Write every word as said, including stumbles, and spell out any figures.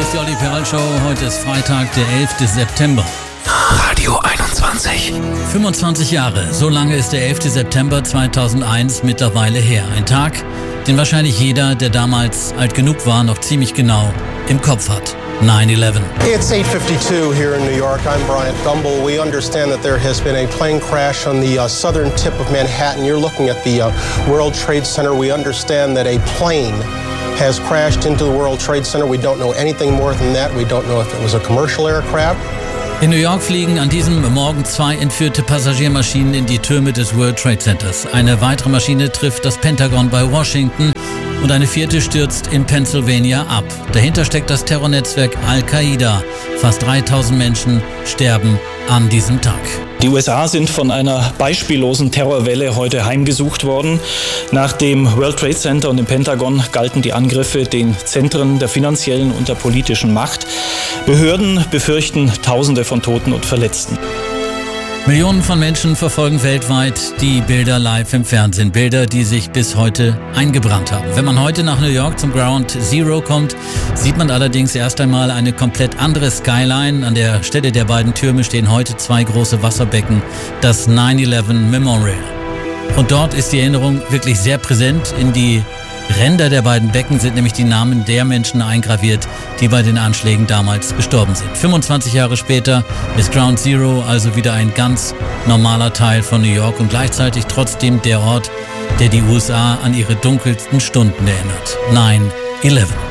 ist die Olli Perl Show. Heute ist Freitag, der elfte September. Radio einundzwanzig. fünfundzwanzig Jahre, so lange ist der elfte September zweitausendeins mittlerweile her. Ein Tag, den wahrscheinlich jeder, der damals alt genug war, noch ziemlich genau im Kopf hat. nine eleven. It's eight fifty-two here in New York. I'm Bryant Gumbel. We understand that there has been a plane crash on the uh, southern tip of Manhattan. You're looking at the uh, World Trade Center. We understand that a plane has crashed into the World Trade Center. We don't know anything more than that. We don't know if it was a commercial aircraft. In New York fliegen an diesem Morgen zwei entführte Passagiermaschinen in die Türme des World Trade Centers. Eine weitere Maschine trifft das Pentagon bei Washington und eine vierte stürzt in Pennsylvania ab. Dahinter steckt das Terrornetzwerk Al-Qaida. Fast dreitausend Menschen sterben an diesem Tag. Die U S A sind von einer beispiellosen Terrorwelle heute heimgesucht worden. Nach dem World Trade Center und dem Pentagon galten die Angriffe den Zentren der finanziellen und der politischen Macht. Behörden befürchten Tausende von Toten und Verletzten. Millionen von Menschen verfolgen weltweit die Bilder live im Fernsehen. Bilder, die sich bis heute eingebrannt haben. Wenn man heute nach New York zum Ground Zero kommt, sieht man allerdings erst einmal eine komplett andere Skyline. An der Stelle der beiden Türme stehen heute zwei große Wasserbecken, das nine eleven Memorial. Und dort ist die Erinnerung wirklich sehr präsent. In die Ränder der beiden Becken sind nämlich die Namen der Menschen eingraviert, die bei den Anschlägen damals gestorben sind. fünfundzwanzig Jahre später ist Ground Zero also wieder ein ganz normaler Teil von New York und gleichzeitig trotzdem der Ort, der die U S A an ihre dunkelsten Stunden erinnert. nine eleven.